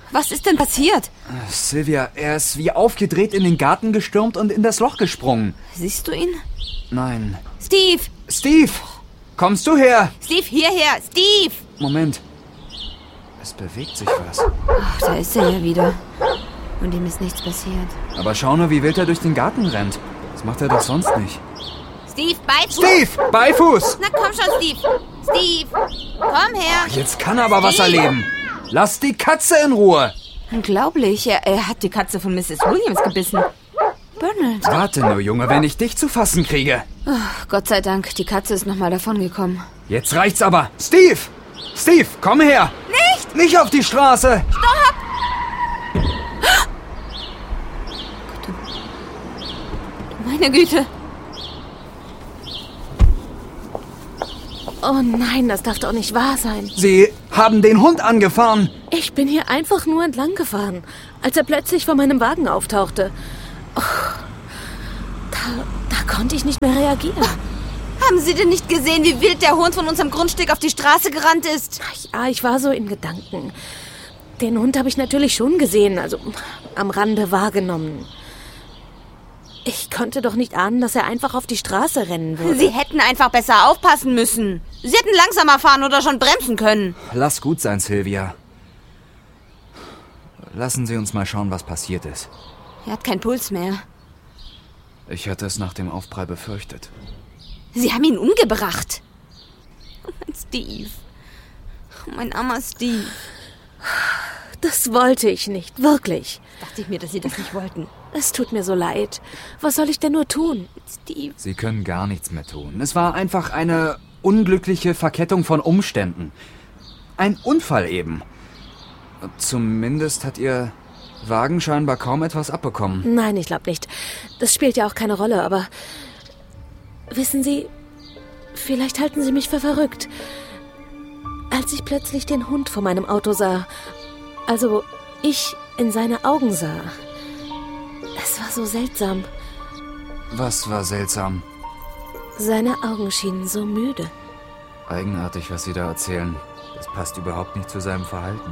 Was ist denn passiert? Sylvia, er ist wie aufgedreht in den Garten gestürmt und in das Loch gesprungen. Siehst du ihn? Nein. Steve! Steve! Kommst du her? Steve, hierher! Steve! Moment. Es bewegt sich was. Ach, da ist er ja wieder. Und ihm ist nichts passiert. Aber schau nur, wie wild er durch den Garten rennt. Das macht er doch sonst nicht. Steve, Beifuß! Steve! Beifuß! Na komm schon, Steve! Steve! Komm her! Jetzt kann er aber was erleben. Lass die Katze in Ruhe. Unglaublich, er hat die Katze von Mrs. Williams gebissen. Bernard. Warte nur, Junge, wenn ich dich zu fassen kriege. Oh, Gott sei Dank, die Katze ist nochmal davongekommen. Jetzt reicht's aber. Steve! Steve, komm her! Nicht! Nicht auf die Straße! Stopp! Meine Güte. Oh nein, das darf doch nicht wahr sein. Sie haben den Hund angefahren. Ich bin hier einfach nur entlang gefahren, als er plötzlich vor meinem Wagen auftauchte. Oh, da konnte ich nicht mehr reagieren. Haben Sie denn nicht gesehen, wie wild der Hund von unserem Grundstück auf die Straße gerannt ist? Ja, ich war so in Gedanken. Den Hund habe ich natürlich schon gesehen, also am Rande wahrgenommen. Ich konnte doch nicht ahnen, dass er einfach auf die Straße rennen würde. Sie hätten einfach besser aufpassen müssen. Sie hätten langsamer fahren oder schon bremsen können. Lass gut sein, Sylvia. Lassen Sie uns mal schauen, was passiert ist. Er hat keinen Puls mehr. Ich hatte es nach dem Aufprall befürchtet. Sie haben ihn umgebracht. Oh, mein Steve. Oh, mein armer Steve. Das wollte ich nicht, wirklich. Dachte ich mir, dass Sie das nicht wollten. Es tut mir so leid. Was soll ich denn nur tun? Steve. Sie können gar nichts mehr tun. Es war einfach eine unglückliche Verkettung von Umständen. Ein Unfall eben. Zumindest hat Ihr Wagen scheinbar kaum etwas abbekommen. Nein, ich glaube nicht. Das spielt ja auch keine Rolle, aber... Wissen Sie, vielleicht halten Sie mich für verrückt. Als ich plötzlich den Hund vor meinem Auto sah, also ich in seine Augen sah, es war so seltsam. Was war seltsam? Seine Augen schienen so müde. Eigenartig, was Sie da erzählen. Das passt überhaupt nicht zu seinem Verhalten.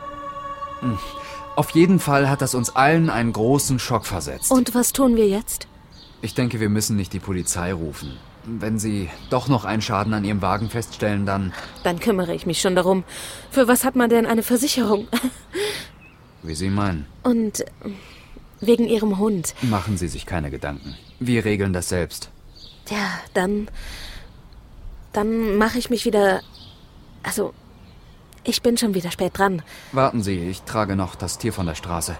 Auf jeden Fall hat das uns allen einen großen Schock versetzt. Und was tun wir jetzt? Ich denke, wir müssen nicht die Polizei rufen. Wenn Sie doch noch einen Schaden an Ihrem Wagen feststellen, dann... Dann kümmere ich mich schon darum. Für was hat man denn eine Versicherung? Wie Sie meinen. Und wegen Ihrem Hund. Machen Sie sich keine Gedanken. Wir regeln das selbst. Ja, dann mache ich mich wieder... Also, ich bin schon wieder spät dran. Warten Sie, ich trage noch das Tier von der Straße.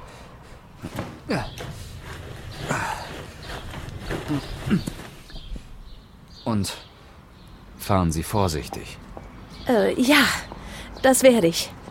Und fahren Sie vorsichtig. Ja, das werde ich.